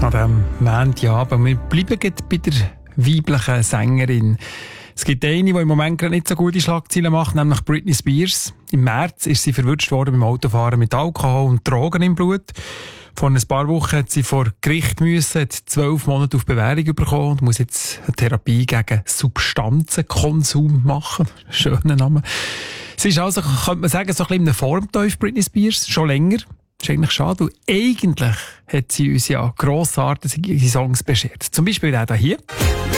an diesem Montagabend. Wir bleiben bei der weiblichen Sängerin. Es gibt eine, die im Moment gerade nicht so gute Schlagzeilen macht, nämlich Britney Spears. Im März ist sie verwutscht worden beim Autofahren mit Alkohol und Drogen im Blut. Vor ein paar Wochen hat sie vor Gericht müssen, hat 12 Monate auf Bewährung bekommen und muss jetzt eine Therapie gegen Substanzenkonsum machen. Schöner Name. Sie ist also, könnte man sagen, so ein bisschen in einem Formteuf, Britney Spears, schon länger. Das ist eigentlich schade, weil eigentlich hat sie uns ja grossartige Songs beschert. Zum Beispiel der hier.